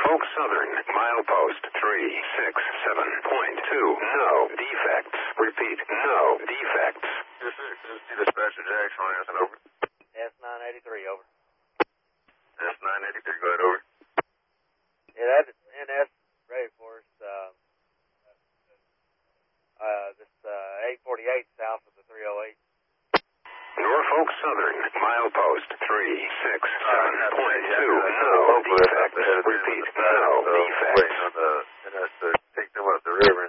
Norfolk Southern, milepost 367.2. No defects. Repeat, no defects. This is Dispatcher Jackson, Lansing, over. S983, over. S983, go ahead, over. Yeah, that is NS ready for us. This 848 south of the 308. Norfolk Southern, milepost 367.2. No defects. Repeat, no defects. Waiting on the NS to take them up the river.